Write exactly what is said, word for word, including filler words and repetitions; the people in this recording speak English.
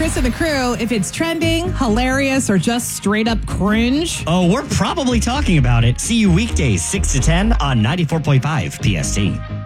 Chris and the crew, if it's trending, hilarious, or just straight up cringe. Oh, we're probably talking about it. See you weekdays, six to ten on ninety-four point five P S T.